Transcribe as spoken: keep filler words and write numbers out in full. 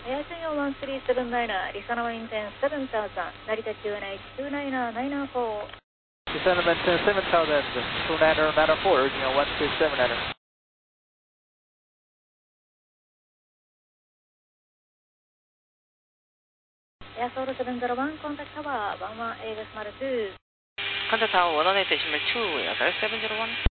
エアションよんワンスリーセブンナイナー、リサナマインテンセブンタウザン、成田きゅうナインツーナイナーナイナーフォー。 リサナマインテンセブンタウザン、ツーナイナーナイナーフォー、you know, one three seven niner。 エアソールセブンゼロワン、コンタクトタワー、ワンワンエーデスマルツー。 コンタクトタワー、ワンワンエーデシマルツー、エアソールセブンゼロワン。